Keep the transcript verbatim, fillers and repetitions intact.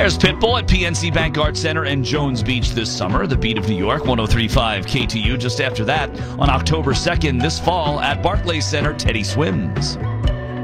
There's Pitbull at P N C Bank Arts Center and Jones Beach this summer. The Beat of New York, one oh three point five K T U. Just after that, on October second this fall at Barclays Center, Teddy Swims.